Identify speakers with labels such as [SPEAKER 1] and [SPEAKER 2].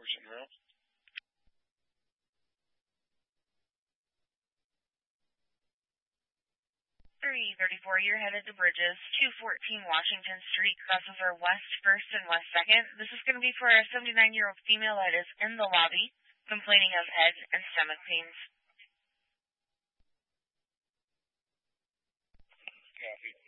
[SPEAKER 1] Where's it now?
[SPEAKER 2] 334, you're headed to Bridges. 214 Washington Street, crosses are West 1st and West 2nd. This is going to be for a 79-year-old female that is in the lobby, complaining of head and stomach pains.
[SPEAKER 1] Copy.